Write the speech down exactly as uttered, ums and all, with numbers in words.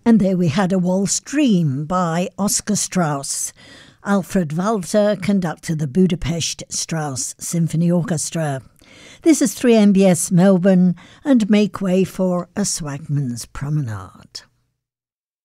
And there we had A Waltz Dream by Oscar Strauss. Alfred Walter conducted the Budapest Strauss Symphony Orchestra. This is three M B S Melbourne, and make way for A Swagman's Promenade.